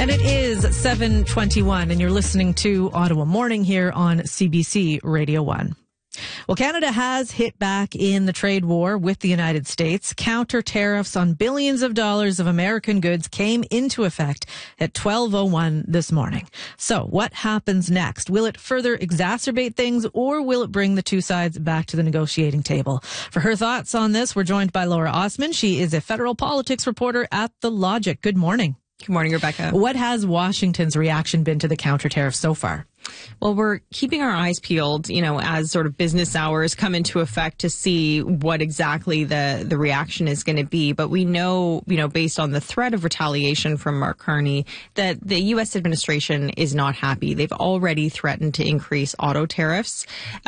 And it is 7:21, and you're listening to Ottawa Morning here on CBC Radio 1. Well, Canada has hit back in the trade war with the United States. Counter tariffs on billions of dollars of American goods came into effect at 12:01 this morning. So what happens next? Will it further exacerbate things, or will it bring the two sides back to the negotiating table? For her thoughts on this, we're joined by Laura Osman. She is a federal politics reporter at The Logic. Good morning. Good morning, Rebecca. What has Washington's reaction been to the counter tariffs so far? Well, we're keeping our eyes peeled, as sort of business hours come into effect to see what exactly the reaction is going to be. But we know, based on the threat of retaliation from Mark Carney, that the U.S. administration is not happy. They've already threatened to increase auto tariffs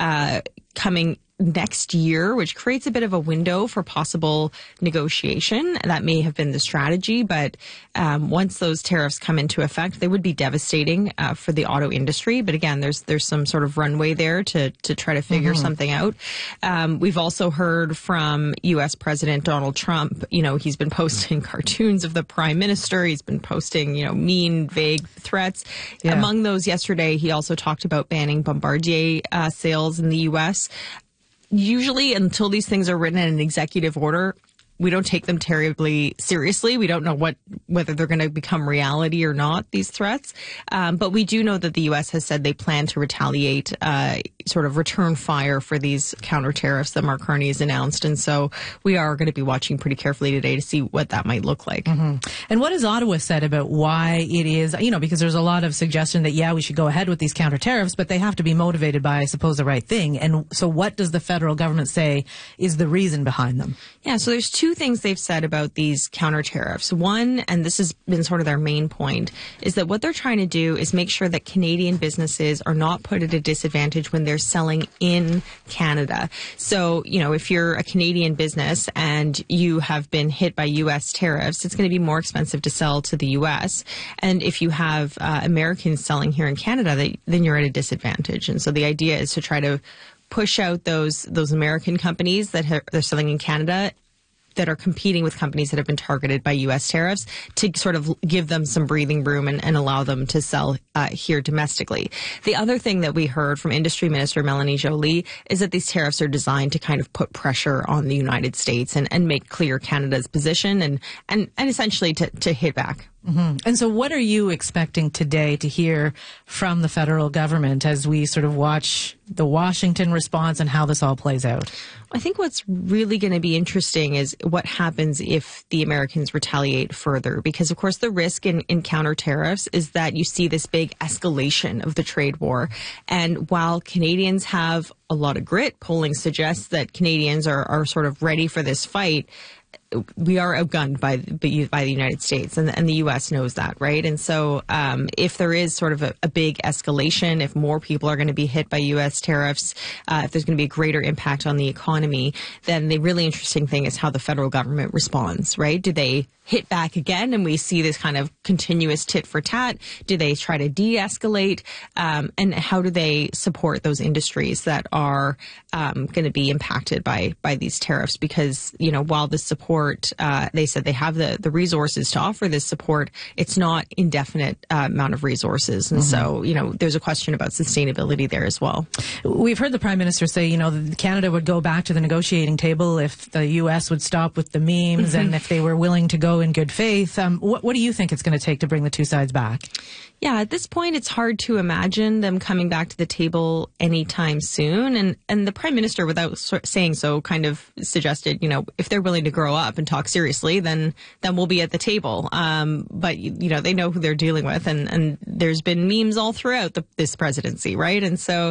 coming next year, which creates a bit of a window for possible negotiation. That may have been the strategy, but once those tariffs come into effect, they would be devastating for the auto industry. But again, there's some sort of runway there to try to figure something out. We've also heard from U.S. President Donald Trump. He's been posting cartoons of the Prime Minister. He's been posting, mean, vague threats. Yeah. Among those yesterday, he also talked about banning Bombardier sales in the U.S. Usually, until these things are written in an executive order, we don't take them terribly seriously. We don't know whether they're going to become reality or not, these threats. But we do know that the U.S. has said they plan to retaliate, sort of return fire for these counter tariffs that Mark Carney has announced. And so we are going to be watching pretty carefully today to see what that might look like. Mm-hmm. And what has Ottawa said about why it is, because there's a lot of suggestion that, we should go ahead with these counter tariffs, but they have to be motivated by, I suppose, the right thing. And so what does the federal government say is the reason behind them? Yeah, so there's two things they've said about these counter tariffs. One, and this has been sort of their main point, is that what they're trying to do is make sure that Canadian businesses are not put at a disadvantage when they're selling in Canada. So, if you're a Canadian business and you have been hit by U.S. tariffs, it's going to be more expensive to sell to the U.S. And if you have Americans selling here in Canada, then you're at a disadvantage. And so the idea is to try to push out those American companies that they're selling in Canada that are competing with companies that have been targeted by U.S. tariffs to sort of give them some breathing room and allow them to sell here domestically. The other thing that we heard from Industry Minister Melanie Joly is that these tariffs are designed to kind of put pressure on the United States and make clear Canada's position and essentially to hit back. Mm-hmm. And so what are you expecting today to hear from the federal government as we sort of watch the Washington response and how this all plays out? I think what's really going to be interesting is what happens if the Americans retaliate further, because, of course, the risk in counter tariffs is that you see this big escalation of the trade war. And while Canadians have a lot of grit, polling suggests that Canadians are sort of ready for this fight. We are outgunned by the United States, and the U.S. knows that, right? And so if there is sort of a big escalation, if more people are going to be hit by U.S. tariffs, if there's going to be a greater impact on the economy, then the really interesting thing is how the federal government responds, right? Do they hit back again and we see this kind of continuous tit for tat? Do they try to de-escalate? And how do they support those industries that are going to be impacted by these tariffs? Because, while the support, they said they have the resources to offer this support, it's not indefinite amount of resources. And so, there's a question about sustainability there as well. We've heard the Prime Minister say, Canada would go back to the negotiating table if the U.S. would stop with the memes and if they were willing to go in good faith. What do you think it's going to take to bring the two sides back? Yeah, at this point, it's hard to imagine them coming back to the table anytime soon. And the Prime Minister, without saying so, kind of suggested, if they're willing to grow up and talk seriously, then we'll be at the table. But, they know who they're dealing with. And there's been memes all throughout this presidency, right? And so